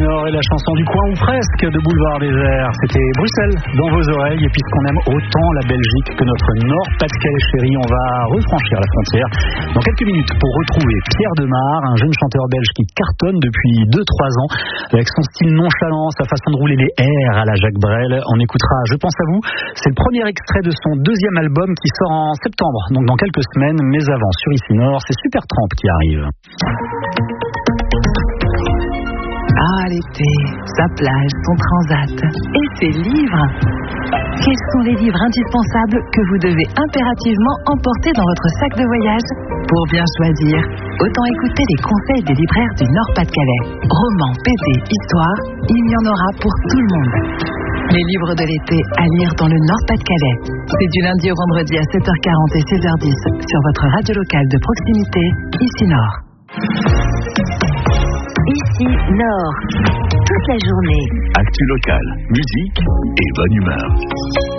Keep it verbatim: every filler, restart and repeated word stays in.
Nord et la chanson du coin ou presque de Boulevard Désert. C'était Bruxelles dans vos oreilles. Et puisqu'on aime autant la Belgique que notre Nord-Pas-de-Calais chéri, on va refranchir la frontière dans quelques minutes pour retrouver Pierre Demar, un jeune chanteur belge qui cartonne depuis deux trois ans avec son style nonchalant, sa façon de rouler les airs à la Jacques Brel. On écoutera Je pense à vous. C'est le premier extrait de son deuxième album qui sort en septembre, donc dans quelques semaines. Mais avant, sur Ici Nord, c'est Super Tramp qui arrive. Ah, l'été, sa plage, son transat et ses livres. Quels sont les livres indispensables que vous devez impérativement emporter dans votre sac de voyage? Pour bien choisir, autant écouter les conseils des libraires du Nord-Pas-de-Calais. Romans, B D, histoire, il y en aura pour tout le monde. Les livres de l'été à lire dans le Nord-Pas-de-Calais. C'est du lundi au vendredi à sept heures quarante et seize heures dix sur votre radio locale de proximité, Ici Nord. Ici Nord, toute la journée. Actu locale, musique et bonne humeur.